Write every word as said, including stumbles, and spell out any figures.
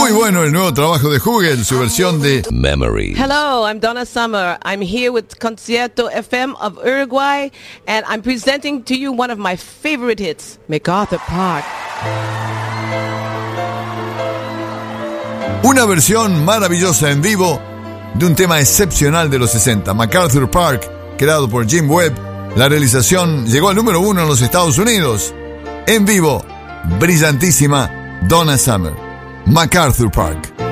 Muy bueno el nuevo trabajo de Hugel, su versión de Memory. Hello, I'm Donna Summer. I'm here with Concierto F M of Uruguay, and I'm presenting to you one of my favorite hits, MacArthur Park. Una versión maravillosa en vivo de un tema excepcional de los sesenta, MacArthur Park, creado por Jim Webb. La realización llegó al número uno en los Estados Unidos. En vivo, brillantísima Donna Summer, MacArthur Park.